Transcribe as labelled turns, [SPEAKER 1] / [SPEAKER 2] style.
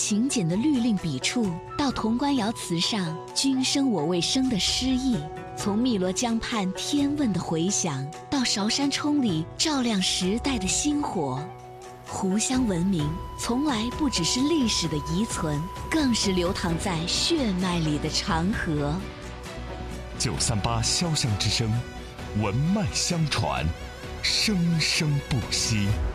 [SPEAKER 1] 勤俭的律令笔触，到潼关窑瓷上君生我未生的诗意；从汨罗江畔天问的回响，到韶山冲里照亮时代的星火。湖湘文明从来不只是历史的遗存，更是流淌在血脉里的长河。
[SPEAKER 2] 938潇湘之声，文脉相传，生生不息。